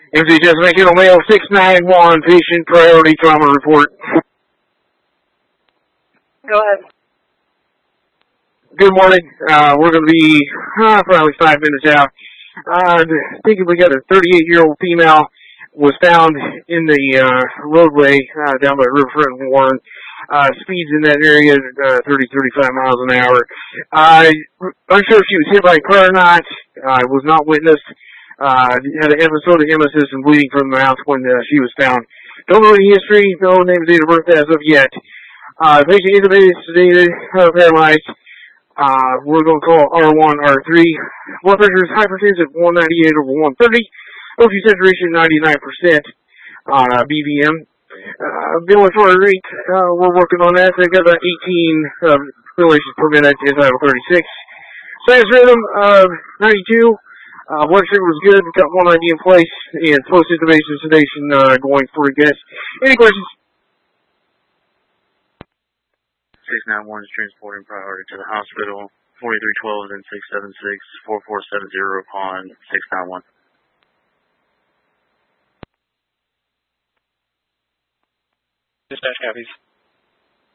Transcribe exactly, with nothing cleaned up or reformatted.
M C just making a male six nine one patient priority trauma report. Go ahead. Good morning. Uh, we're going to be uh, probably five minutes out. Uh, I think we got a thirty-eight-year-old female was found in the uh, roadway uh, down by Riverfront and Warren. Uh, speeds in that area uh, thirty, thirty-five miles an hour. Uh, I'm unsure if she was hit by a car or not. Uh, was not witnessed. Uh, had an episode of emesis and bleeding from the mouth when uh, she was found. Don't know any history, no name, date of birth as of yet. Uh, patient intubated, sedated, uh, paralyzed. Uh, we're going to call R one, R three. Blood pressure is hypertensive, one ninety-eight over one thirty. O two saturation, ninety-nine percent. Uh, B V M. Uh, ventilatory rate, uh, we're working on that. They've got about eighteen uh, ventilations per minute, entitled thirty-six. Sinus rhythm, uh, ninety-two. Uh, blood sugar was good. We've got one I D in place, and post-intubation sedation uh, going for a guess. Any questions? six nine one is transporting priority to the hospital. forty-three twelve and six seven six, four four seven zero upon six nine one. Dispatch copies.